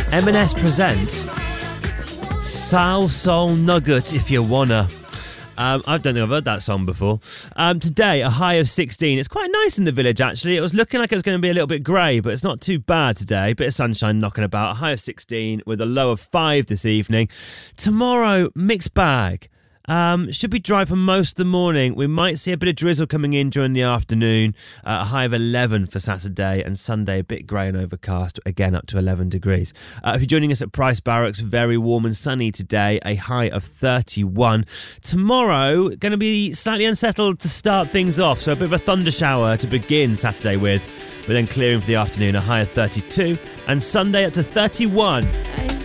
M&S present Sal Soul Nugget If You Wanna. I don't think I've heard that song before. Today, a high of 16. It's quite nice in the village, actually. It was looking like it was going to be a little bit grey, but it's not too bad today. Bit of sunshine knocking about. A high of 16 with a low of 5 this evening. Tomorrow, mixed bag. Should be dry for most of the morning. We might see a bit of drizzle coming in during the afternoon. A high of 11 for Saturday, and Sunday a bit grey and overcast, again up to 11 degrees. If you're joining us at Price Barracks, very warm and sunny today, a high of 31. Tomorrow, going to be slightly unsettled to start things off, so a bit of a thunder shower to begin Saturday with, but then clearing for the afternoon, a high of 32, and Sunday up to 31.